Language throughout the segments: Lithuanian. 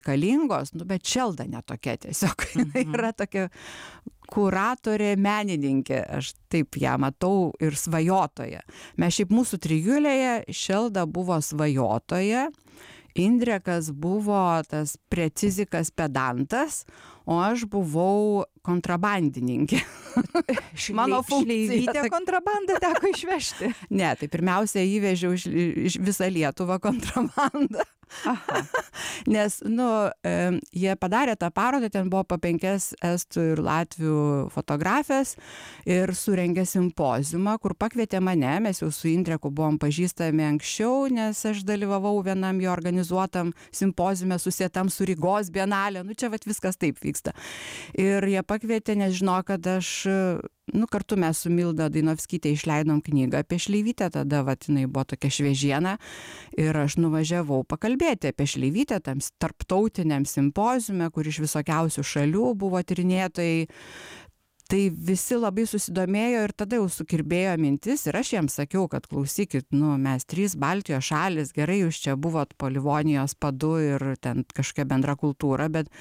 reikalingos, nu, bet Šelda netokia tiesiog. Jinai yra tokia kuratorė, menininkė, aš taip ją matau, ir svajotoja. Mes šiaip mūsų trijulėje Šelda buvo svajotoja, Indrekas buvo tas precizikas pedantas, o aš buvau kontrabandininkė. Mano Šleivytė kontrabandą teko išvežti. Ne, tai pirmiausia įvežiau iš visą Lietuvą kontrabandą. Nes, jie padarė tą parodą, ten buvo po 5 estų ir latvių fotografės ir surengė simpoziumą, kur pakvietė mane, mes jau su Indreku buvom pažįstami anksčiau, nes aš dalyvavau vienam jo organizuotam simpoziume susietam su Rygos bienalė, čia vat viskas taip vyksta. Ir jie pakvietė, nes žino, kad aš kartu mes su Milda Dainovskytė išleidom knygą apie Šleivytę, tada jinai buvo tokia šviežiena ir aš nuvažiavau pakalbėti apie Šleivytę tam tarptautiniam simpoziume, kur iš visokiausių šalių buvo tyrinėtojai. Tai visi labai susidomėjo ir tada jau sukirbėjo mintis ir aš jiems sakiau, kad klausykit, mes 3 Baltijos šalis, gerai jūs čia buvot po Livonijos padu ir ten kažkokia bendra kultūra, bet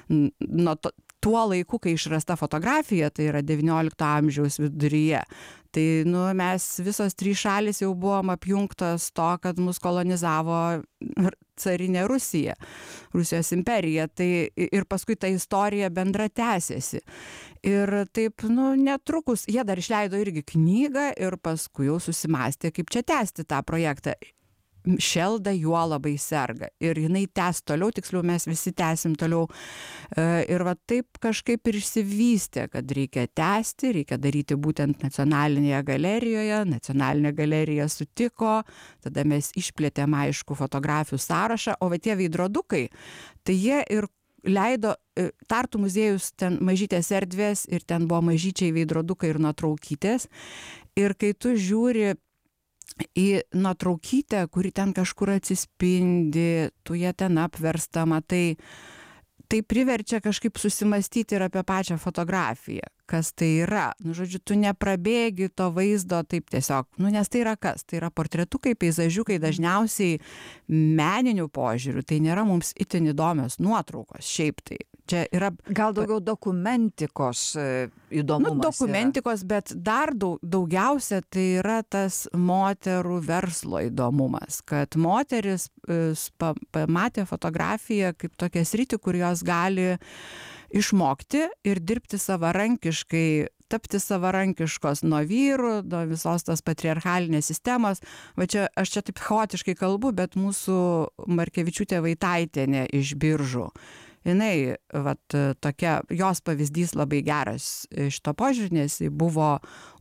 tuo laiku, kai išrasta fotografija, tai yra 19 amžiaus viduryje, tai mes visos 3 šalis jau buvom apjungtos to, kad mus kolonizavo carinė Rusija, Rusijos imperija, tai ir paskui ta istorija bendra tęsėsi. Ir taip, netrukus, jie dar išleido irgi knygą ir paskui jau susimastė, kaip čia tęsti tą projektą. Šelda juo labai serga ir jinai tęs toliau, tiksliau mes visi tęsim toliau ir taip kažkaip ir išsivystė, kad reikia tęsti, reikia daryti būtent Nacionalinėje galerijoje, Nacionalinė galerija sutiko, tada mes išplėtėm aišku fotografijų sąrašą, o tie veidrodukai, tai jie ir leido, Tartu muziejus ten mažytės erdvės ir ten buvo mažyčiai veidrodukai ir nuotraukytės ir kai tu žiūri į nuotraukytę, kuri ten kažkur atsispindi, tu ją ten apverstama, tai priverčia kažkaip susimastyti ir apie pačią fotografiją, kas tai yra. Žodžiu, tu neprabėgi to vaizdo taip tiesiog, nes tai yra kas? Tai yra portretukai, peizažiukai, dažniausiai meninių požiūrių, tai nėra mums itin įdomios nuotraukos, šiaip tai. Čia yra gal daugiau dokumentikos įdomumas. Dokumentikos, bet dar daugiausia tai yra tas moterų verslo įdomumas, kad moteris pamatė fotografiją kaip tokią sritį, kur jos gali išmokti ir dirbti savarankiškai, tapti savarankiškos nuo vyrų, nuo visos tos patriarchalinės sistemos. Aš čia taip chaotiškai kalbu, bet mūsų Markevičiūtė Vaitaitienė iš Biržų. Jinai, tokia, jos pavyzdys labai geras šito požiūrį, nes ji buvo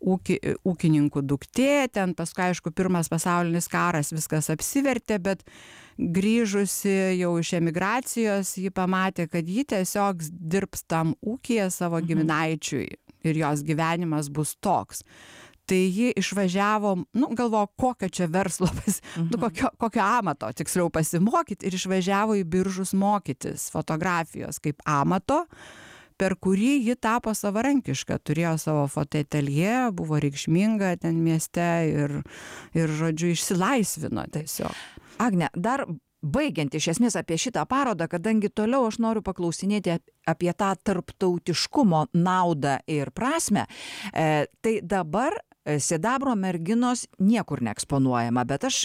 ūkininkų duktė, ten paskui, aišku, Pirmas pasaulinis karas, viskas apsivertė, bet grįžusi jau iš emigracijos, ji pamatė, kad ji tiesiog dirbs tam ūkyje savo giminaičiui ir jos gyvenimas bus toks. Tai ji išvažiavo, galvojo, kokio čia verslo, kokio amato, tiksliau pasimokyti ir išvažiavo į Biržus mokytis fotografijos kaip amato, per kurį ji tapo savarankiška, turėjo savo fotoateljė, buvo reikšminga ten mieste ir žodžiu, išsilaisvino tiesiog. Agne, dar baigiant iš esmės apie šitą parodą, kadangi toliau aš noriu paklausinėti apie tą tarptautiškumo naudą ir prasmę, tai dabar Sidabro merginos niekur neeksponuojama, bet aš,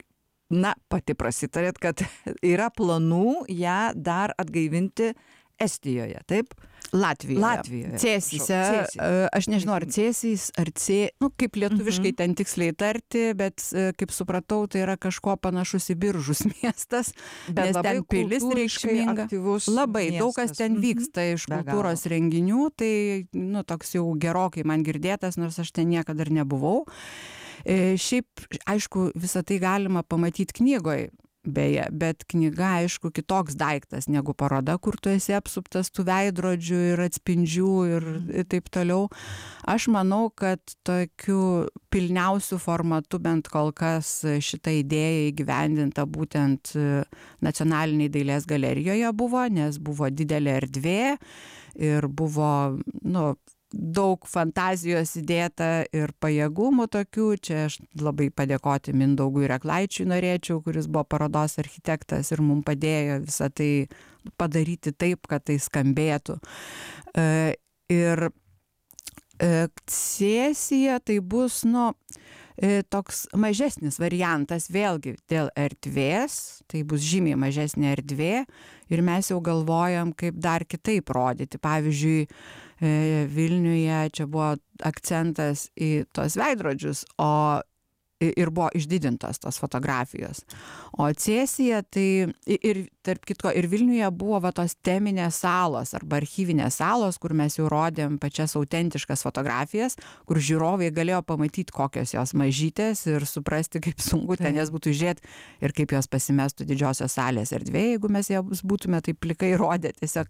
pati prasitarėt, kad yra planų ją dar atgaivinti Estijoje, taip? Latvijoje. Cėsyse. Aš nežinau, ar Cėsys, ar kaip lietuviškai ten tiksliai tarti, bet kaip supratau, tai yra kažko panašus į Biržus miestas, nes ten pilis reikšminga. Labai daug kas ten vyksta iš kultūros renginių, tai toks jau gerokai man girdėtas, nors aš ten niekada ir nebuvau. Šiaip, aišku, visą tai galima pamatyti knygoje. Beje, bet knyga, aišku, kitoks daiktas negu paroda, kur tu esi apsuptas tų veidrodžių ir atspindžių ir taip toliau. Aš manau, kad tokiu pilniausiu formatu bent kol kas šitą idėją įgyvendinta būtent Nacionalinėje dailės galerijoje buvo, nes buvo didelė erdvė ir buvo, daug fantazijos įdėta ir pajėgumų tokių. Čia aš labai padėkoti Mindaugui Reklaičiui norėčiau, kuris buvo parodos architektas ir mums padėjo visą tai padaryti taip, kad tai skambėtų. Ir Cėsija tai bus, toks mažesnis variantas, vėlgi dėl erdvės, tai bus žymiai mažesnė erdvė ir mes jau galvojam, kaip dar kitaip rodyti. Pavyzdžiui, Vilniuje čia buvo akcentas į tos veidrodžius, ir buvo išdidintos tos fotografijos. O Cėsija tai, ir tarp kitko, ir Vilniuje buvo tos teminės salos arba archyvinės salos, kur mes jau rodėm pačias autentiškas fotografijas, kur žiūrovai galėjo pamatyti, kokios jos mažytės ir suprasti, kaip sunku ten jas būtų žiūrėti ir kaip jos pasimestų didžiosios salės erdvėje, jeigu mes jas būtume taip plikai rodę tiesiog.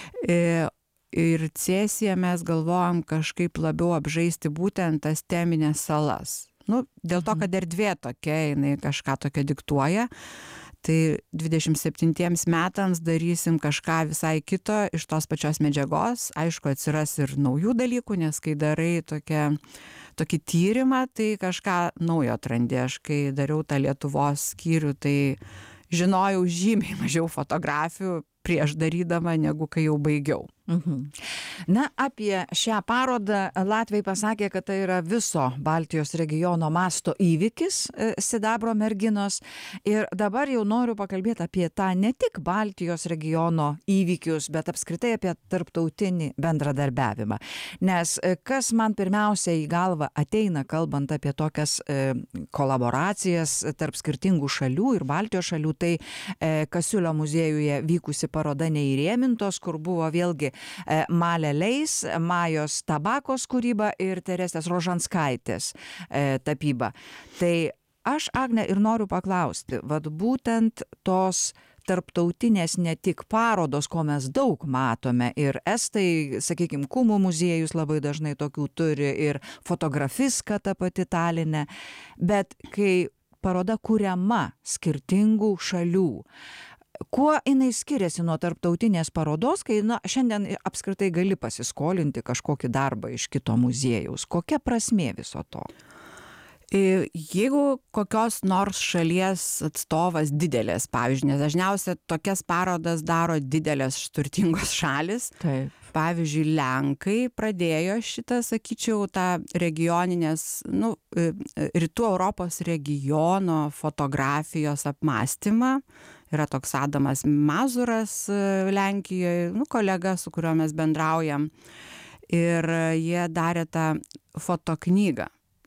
Ir Cėsiją mes galvojam kažkaip labiau apžaisti būtent tas teminės salas. Dėl to, kad erdvė tokia, jinai kažką tokio diktuoja, tai 27 metams darysim kažką visai kito iš tos pačios medžiagos. Aišku, atsiras ir naujų dalykų, nes kai darai tokį tyrimą, tai kažką naujo atrandi. Aš kai dariau tą Lietuvos skyrių, tai žinojau žymiai mažiau fotografijų prieš darydama, negu kai jau baigiau. Na, apie šią parodą latviai pasakė, kad tai yra viso Baltijos regiono masto įvykis Sidabro merginos. Ir dabar jau noriu pakalbėti apie tą ne tik Baltijos regiono įvykius, bet apskritai apie tarptautinį bendradarbiavimą. Nes kas man pirmiausia į galvą ateina, kalbant apie tokias kolaboracijas tarp skirtingų šalių ir Baltijos šalių, tai Kasiulio muziejuje vykusi paroda Neįrėmintos, kur buvo vėlgi Malė Leis, Majos Tabakos kūryba ir Teresės Rožanskaitės tapyba. Tai aš, Agne, ir noriu paklausti, vat būtent tos tarptautinės ne tik parodos, ko mes daug matome, ir estai, sakykime, Kumų muziejus labai dažnai tokių turi, ir Fotografiska ta pati Taline, bet kai paroda kuriama skirtingų šalių, kuo jinai skiriasi nuo tarptautinės parodos, kai šiandien apskritai gali pasiskolinti kažkokį darbą iš kito muziejaus? Kokia prasmė viso to? Jeigu kokios nors šalies atstovas didelės, pavyzdžiui, nes dažniausiai tokias parodas daro didelės turtingos šalis. Taip. Pavyzdžiui, Lenkai pradėjo šitą, sakyčiau, tą regioninės, Rytų Europos regiono fotografijos apmąstymą. Yra toks Adamas Mazuras Lenkijoje, kolega, su kuriuo mes bendraujam. Ir jie darė tą fotoknygą.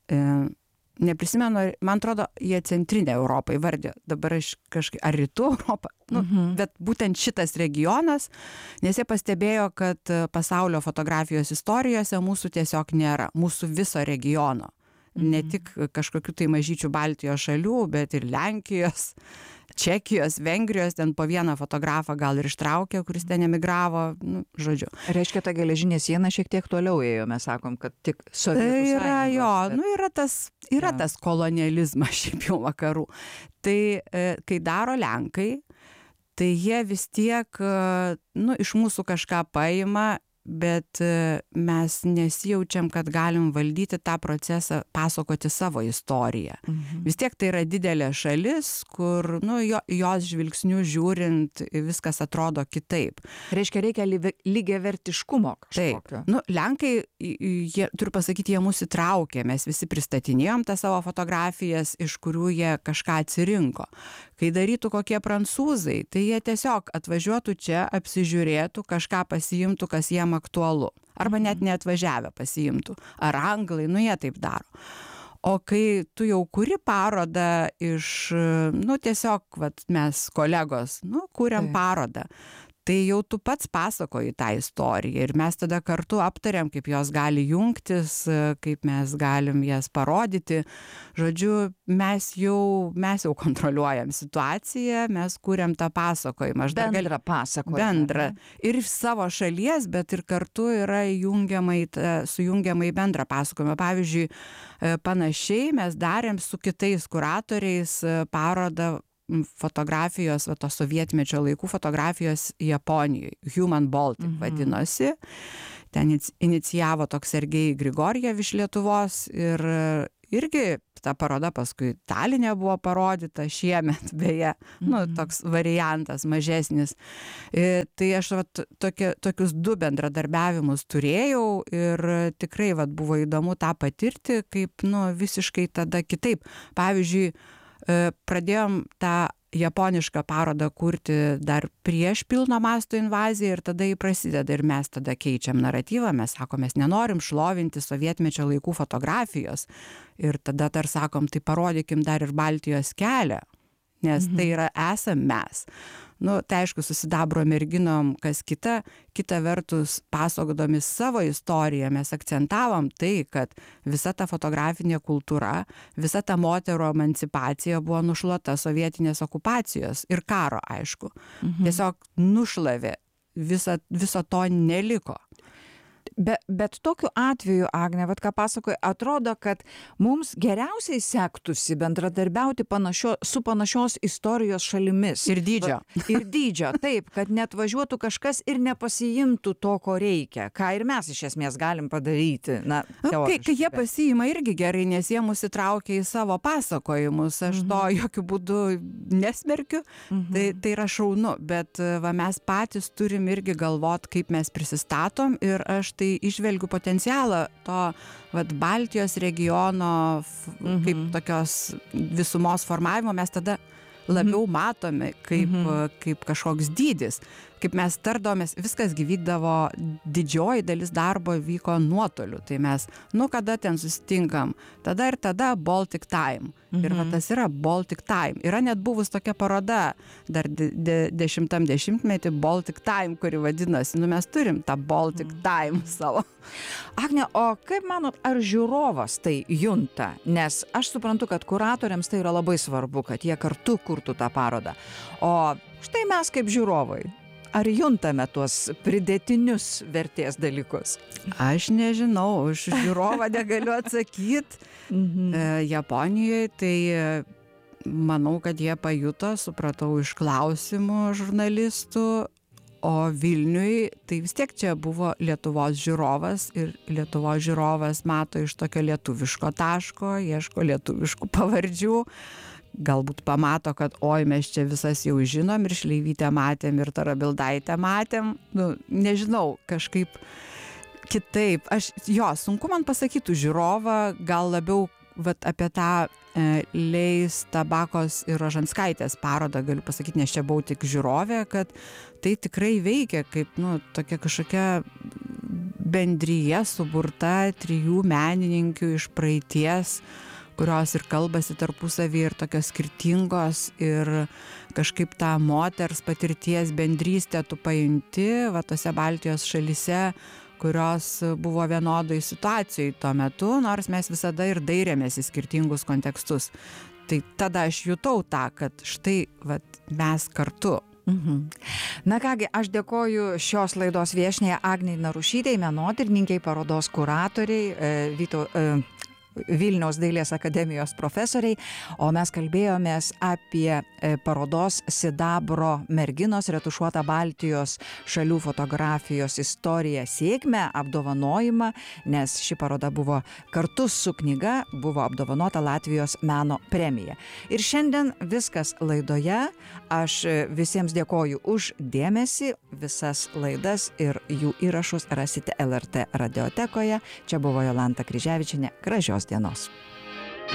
Neprisimenu, man atrodo, jie Centrinę Europą įvardė. Dabar aš kažkaip, ar Rytų Europą, bet būtent šitas regionas, nes jie pastebėjo, kad pasaulio fotografijos istorijose mūsų tiesiog nėra, mūsų viso regiono. Ne tik kažkokių tai mažyčių Baltijos šalių, bet ir Lenkijos, Čekijos, Vengrijos, ten po vieną fotografą gal ir ištraukė, kuris ten emigravo, žodžiu. Reiškia, ta geležinė siena šiek tiek toliau ėjo, mes sakom, kad tik Sovietų Sąjungos. Tai yra jo, tas kolonializmas šiaip jau vakarų. Tai kai daro Lenkai, tai jie vis tiek, iš mūsų kažką paima, bet mes nesijaučiam, kad galim valdyti tą procesą, pasakoti savo istoriją. Vis tiek tai yra didelė šalis, kur, jos žvilgsnių žiūrint, viskas atrodo kitaip. Reiškia, reikia lygiavertiškumo kažkokio. Taip. Lenkai, turiu pasakyti, jie mus įtraukė, mes visi pristatinėjom tą savo fotografijas, iš kurių jie kažką atsirinko. Kai darytų kokie prancūzai, tai jie tiesiog atvažiuotų čia, apsižiūrėtų, kažką pasiimtų, kas jiem aktualu. Arba net neatvažiavę pasiimtų. Ar anglai, jie taip daro. O kai tu jau kuri parodą iš, tiesiog, mes kolegos, kuriam parodą, tai jau tu pats pasakoji tą istoriją ir mes tada kartu aptariam, kaip jos gali jungtis, kaip mes galim jas parodyti. Žodžiu, mes jau kontroliuojam situaciją, mes kuriam tą pasakojimą. Bendrą pasakojimą. Bendrą. Ir iš savo šalies, bet ir kartu yra sujungiama į bendrą pasakojimą. Pavyzdžiui, panašiai mes darėm su kitais kuratoriais parodą fotografijos, tos sovietmečio laikų fotografijos Japonijoje. Human Baltic vadinosi. Ten inicijavo toks Sergej Grigorjev iš Lietuvos ir irgi ta paroda paskui Taline buvo parodyta šiemet, beje, toks variantas mažesnis. Tai aš tokius 2 bendradarbiavimus turėjau ir tikrai buvo įdomu tą patirti, kaip visiškai tada kitaip. Pavyzdžiui, pradėjom tą japonišką parodą kurti dar prieš pilno masto invaziją ir tada jį prasideda ir mes tada keičiam naratyvą, mes sakom, mes nenorim šlovinti sovietmečio laikų fotografijos ir tada dar sakom, tai parodykim dar ir Baltijos kelią, nes tai yra esam mes. Tai aišku, su Sidabro merginom kas kita vertus pasakodami savo istoriją mes akcentavom tai, kad visa ta fotografinė kultūra, visa ta moterų emancipacija buvo nušluota sovietinės okupacijos ir karo, aišku. Tiesiog nušlavė, viso to neliko. Bet tokiu atveju, Agne, ką pasakoja, atrodo, kad mums geriausiai sektųsi bendradarbiauti su panašios istorijos šalimis. Ir dydžio. Ir dydžio, taip, kad net važiuotų kažkas ir nepasiimtų to, ko reikia, ką ir mes iš esmės galim padaryti. Kai jie pasiima irgi gerai, nes jie mus įtraukia į savo pasakojimus, aš to jokių būdų nesmerkiu, tai yra šaunu, bet mes patys turim irgi galvot, kaip mes prisistatom ir aš tai išvelgiu potencialą to Baltijos regiono kaip tokios visumos formavimo, mes tada labiau matomi kaip kažkoks dydis, kaip mes tardomės, viskas vykdavo, didžioji dalis darbo vyko nuotoliu, tai mes, kada ten susitinkam, tada ir tada Baltic Time. Ir tas yra Baltic Time. Yra net buvus tokia paroda, dar 10-metį Baltic Time, kuri vadinasi, mes turim tą Baltic Time savo. Agne, o kaip manot, ar žiūrovas tai junta? Nes aš suprantu, kad kuratoriams tai yra labai svarbu, kad jie kartu kurtų tą parodą. O štai mes kaip žiūrovai, ar juntame tuos pridėtinius vertės dalykus? Aš nežinau, už žiūrovą negaliu atsakyti. Japonijoje tai manau, kad jie pajuto, supratau iš klausimų žurnalistų, o Vilniui tai vis tiek čia buvo Lietuvos žiūrovas ir Lietuvos žiūrovas mato iš tokio lietuviško taško, ieško lietuviškų pavardžių. Galbūt pamato, kad oi, mes čia visas jau žinom ir Šleivytę matėm ir Tarabildaitę matėm. Nežinau, kažkaip kitaip. Sunku man pasakyti žiūrovą, gal labiau apie tą Leis Tabakos ir Rožanskaitės parodą galiu pasakyti, nes čia buvau tik žiūrovė, kad tai tikrai veikia kaip tokia kažkokia bendryje suburta 3 menininkių iš praeities, kurios ir kalbasi tarpusavy ir tokios skirtingos ir kažkaip tą moters patirties bendrystę tu pajunti tose Baltijos šalyse, kurios buvo vienodai situacijoj tuo metu, nors mes visada ir dairėmės į skirtingus kontekstus. Tai tada aš jutau tą, kad štai mes kartu. Na kągi, aš dėkoju šios laidos viešniai Agnei Narušytei, menotyrininkei, parodos kuratoriai, Vilniaus dailės akademijos profesoriai, o mes kalbėjomės apie parodos Sidabro merginos retušuotą Baltijos šalių fotografijos istoriją sėkmę, apdovanojimą, nes ši paroda buvo kartu su knyga, buvo apdovanota Latvijos meno premija. Ir šiandien viskas laidoje. Aš visiems dėkoju už dėmesį, visas laidas ir jų įrašus rasite LRT radiotekoje. Čia buvo Jolanta Kryževičienė. Gražios dienos.